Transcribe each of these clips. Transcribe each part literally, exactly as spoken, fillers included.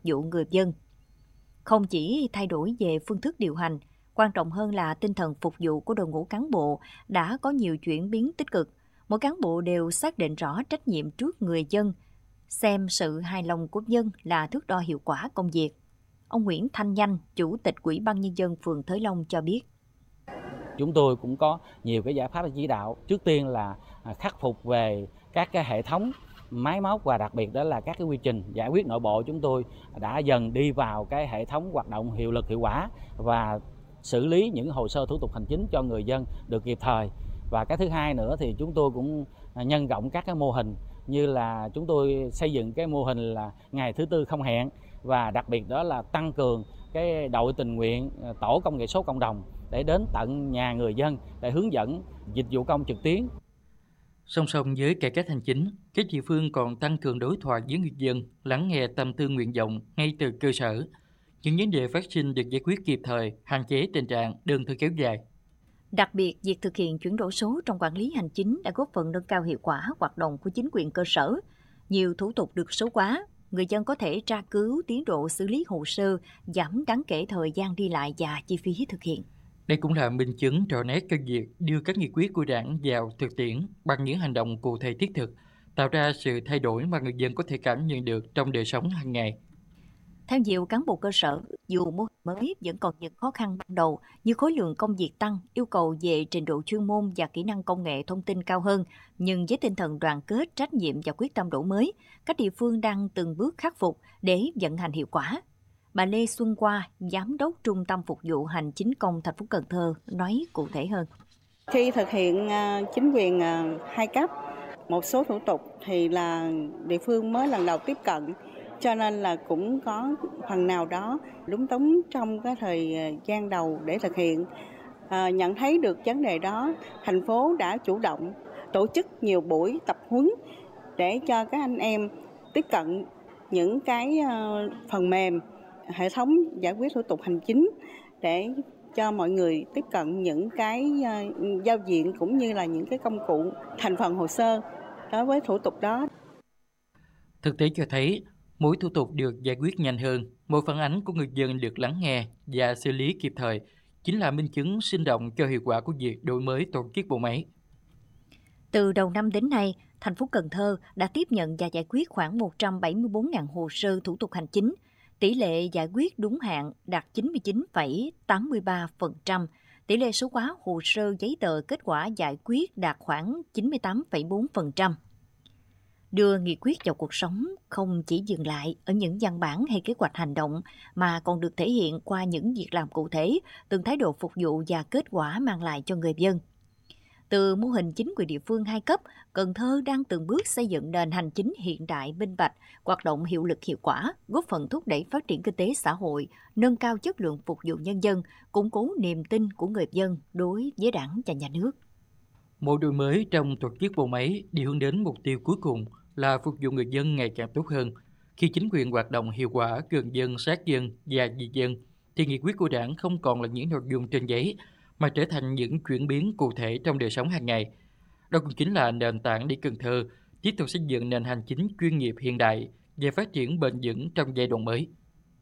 vụ người dân. Không chỉ thay đổi về phương thức điều hành, quan trọng hơn là tinh thần phục vụ của đội ngũ cán bộ đã có nhiều chuyển biến tích cực. Mỗi cán bộ đều xác định rõ trách nhiệm trước người dân, xem sự hài lòng của dân là thước đo hiệu quả công việc. Ông Nguyễn Thanh Nhanh, Chủ tịch Ủy ban Nhân dân phường Thới Long cho biết. Chúng tôi cũng có nhiều cái giải pháp để chỉ đạo. Trước tiên là khắc phục về các cái hệ thống máy móc và đặc biệt đó là các cái quy trình giải quyết nội bộ. Chúng tôi đã dần đi vào cái hệ thống hoạt động hiệu lực hiệu quả và xử lý những hồ sơ thủ tục hành chính cho người dân được kịp thời. Và cái thứ hai nữa thì chúng tôi cũng nhân rộng các cái mô hình, như là chúng tôi xây dựng cái mô hình là ngày thứ tư không hẹn, và đặc biệt đó là tăng cường cái đội tình nguyện tổ công nghệ số cộng đồng để đến tận nhà người dân để hướng dẫn dịch vụ công trực tuyến. Song song với cải cách hành chính, các địa phương còn tăng cường đối thoại với người dân, lắng nghe tâm tư nguyện vọng ngay từ cơ sở. Những vấn đề phát sinh được giải quyết kịp thời, hạn chế tình trạng đơn thư kéo dài. Đặc biệt, việc thực hiện chuyển đổi số trong quản lý hành chính đã góp phần nâng cao hiệu quả hoạt động của chính quyền cơ sở. Nhiều thủ tục được số hóa, người dân có thể tra cứu tiến độ xử lý hồ sơ, giảm đáng kể thời gian đi lại và chi phí thực hiện. Đây cũng là minh chứng rõ nét cho việc đưa các nghị quyết của Đảng vào thực tiễn bằng những hành động cụ thể thiết thực, tạo ra sự thay đổi mà người dân có thể cảm nhận được trong đời sống hàng ngày. Theo nhiều cán bộ cơ sở, dù mô hình mới vẫn còn những khó khăn ban đầu như khối lượng công việc tăng, yêu cầu về trình độ chuyên môn và kỹ năng công nghệ thông tin cao hơn, nhưng với tinh thần đoàn kết, trách nhiệm và quyết tâm đổi mới, các địa phương đang từng bước khắc phục để vận hành hiệu quả. Bà Lê Xuân Hoa, Giám đốc Trung tâm Phục vụ Hành chính công thành phố Cần Thơ, nói cụ thể hơn. Khi thực hiện chính quyền hai cấp, một số thủ tục thì là địa phương mới lần đầu tiếp cận, cho nên là cũng có phần nào đó lúng túng trong cái thời gian đầu để thực hiện. À, nhận thấy được vấn đề đó, thành phố đã chủ động tổ chức nhiều buổi tập huấn để cho các anh em tiếp cận những cái phần mềm, hệ thống giải quyết thủ tục hành chính để cho mọi người tiếp cận những cái giao diện cũng như là những cái công cụ thành phần hồ sơ đối với thủ tục đó. Thực tế cho thấy, mỗi thủ tục được giải quyết nhanh hơn, mỗi phản ánh của người dân được lắng nghe và xử lý kịp thời chính là minh chứng sinh động cho hiệu quả của việc đổi mới tổ chức bộ máy. Từ đầu năm đến nay, thành phố Cần Thơ đã tiếp nhận và giải quyết khoảng một trăm bảy mươi bốn nghìn hồ sơ thủ tục hành chính. Tỷ lệ giải quyết đúng hạn đạt chín mươi chín phẩy tám mươi ba phần trăm. Tỷ lệ số hóa hồ sơ giấy tờ kết quả giải quyết đạt khoảng chín mươi tám phẩy bốn phần trăm. Đưa nghị quyết vào cuộc sống không chỉ dừng lại ở những văn bản hay kế hoạch hành động mà còn được thể hiện qua những việc làm cụ thể, từng thái độ phục vụ và kết quả mang lại cho người dân. Từ mô hình chính quyền địa phương hai cấp, Cần Thơ đang từng bước xây dựng nền hành chính hiện đại minh bạch, hoạt động hiệu lực hiệu quả, góp phần thúc đẩy phát triển kinh tế xã hội, nâng cao chất lượng phục vụ nhân dân, củng cố niềm tin của người dân đối với Đảng và Nhà nước. Mỗi đổi mới trong tổ chức bộ máy đi hướng đến mục tiêu cuối cùng là phục vụ người dân ngày càng tốt hơn. Khi chính quyền hoạt động hiệu quả, gần dân, sát dân và vì dân, thì nghị quyết của Đảng không còn là những nội dung trên giấy, mà trở thành những chuyển biến cụ thể trong đời sống hàng ngày. Đó cũng chính là nền tảng để Cần Thơ tiếp tục xây dựng nền hành chính chuyên nghiệp hiện đại và phát triển bền vững trong giai đoạn mới.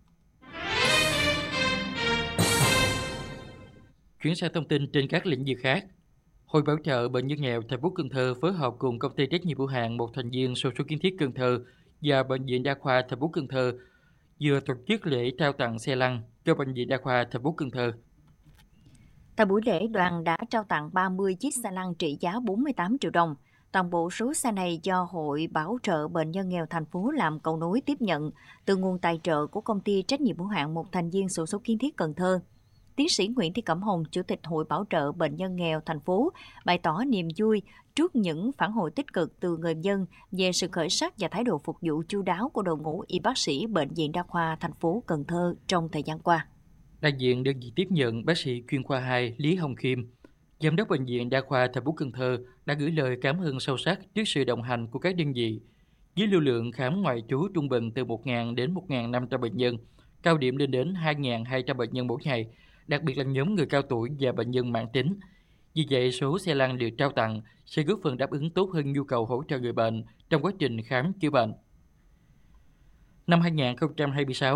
Chuyển sang thông tin trên các lĩnh vực khác. Hội Bảo trợ Bệnh nhân nghèo thành phố Cần Thơ phối hợp cùng công ty trách nhiệm hữu hạn một thành viên Số số Kiến thiết Cần Thơ và Bệnh viện Đa khoa thành phố Cần Thơ vừa tổ chức lễ trao tặng xe lăn cho Bệnh viện Đa khoa thành phố Cần Thơ. Tại buổi lễ, đoàn đã trao tặng ba mươi chiếc xe lăn trị giá bốn mươi tám triệu đồng. Toàn bộ số xe này do Hội Bảo trợ Bệnh nhân nghèo thành phố làm cầu nối tiếp nhận từ nguồn tài trợ của công ty trách nhiệm hữu hạn một thành viên Xổ số Kiến thiết Cần Thơ. Tiến sĩ Nguyễn Thị Cẩm Hồng, Chủ tịch Hội Bảo trợ Bệnh nhân nghèo thành phố, bày tỏ niềm vui trước những phản hồi tích cực từ người dân về sự khởi sắc và thái độ phục vụ chu đáo của đội ngũ y bác sĩ Bệnh viện Đa khoa thành phố Cần Thơ trong thời gian qua. Đại diện đơn vị tiếp nhận, bác sĩ chuyên khoa hai Lý Hồng Khiêm, Giám đốc Bệnh viện Đa khoa thành phố Cần Thơ đã gửi lời cảm ơn sâu sắc trước sự đồng hành của các đơn vị. Với lưu lượng khám ngoại trú trung bình từ một nghìn đến một nghìn năm trăm bệnh nhân, cao điểm lên đến hai nghìn hai trăm bệnh nhân mỗi ngày, đặc biệt là nhóm người cao tuổi và bệnh nhân mãn tính. Vì vậy, số xe lăn được trao tặng sẽ góp phần đáp ứng tốt hơn nhu cầu hỗ trợ người bệnh trong quá trình khám chữa bệnh. Năm hai nghìn không trăm hai mươi sáu,